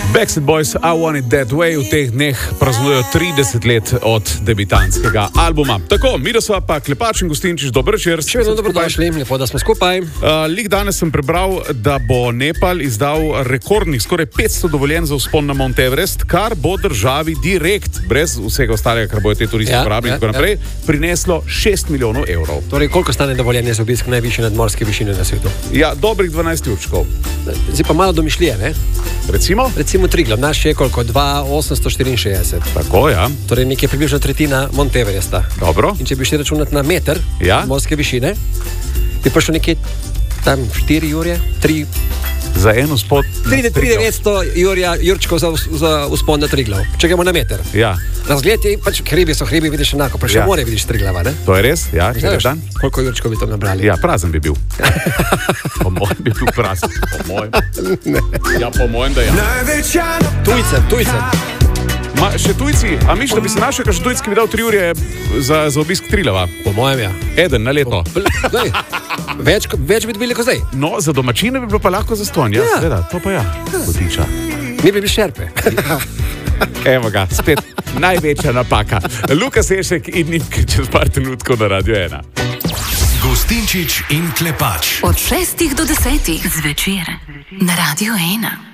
Backstreet Boys, I Want It That Way, v teh dneh praznujejo 30 let od debitanskega albuma. Tako, mi da sva pa Klepač in Gustinčič, dober večer. Še vedno dobrodošli, lepo, da smo skupaj. Lik danes sem prebral, da bo Nepal izdal rekordnih skoraj 500 dovoljenj za vzpon na Mount Everest, kar bo državi direkt, brez vsega ostalega, kar bojo te turisti uporabili in tako naprej, prineslo 6 milijonov evrov. Torej, koliko stane dovoljenje za obisk najvišje nadmorske višine na svetu? Ja, dobrih 12 určkov. Zdaj pa malo domišljije, ne? Recimo Triglav, naš je koliko? 2,864. Tako, ja. Torej nekje približno tretjina Mount Everesta. Dobro. In če bi šli računati na meter morske višine, je pa še nekje tam 4 jurje, 3... Za eno spod... 3900 jurčkov za vzpon na Triglav, če gremo na meter. Ja. Razgled je, pač hribi so hribi, vidiš enako, pa še more vidiš Triglava, ne? To je res, ja. Koliko jurčkov bi to nabrali? Ja, prazen bi bil. Po mojem bi bil prazen. Po mojem. Ja, po mojem, da ja. Tujcem. Še tujci, a miš, da bi se našel kakšen tujc, ki bi dal 3 urje za obisk Triglava? Po mojem, ja. Eden na leto. Več bi dobili kot zdaj. No, za domačine bi bilo pa lahko zastonj, ja, seveda, to pa ja. Potiča. Mi bi bili šerpe. Evo ga, spet največja napaka. Luka Sešek in Nimke čez par trenutkov na Radio 1. Gustinčič in Klepač. Od 6 do 10 zvečer na Radio 1.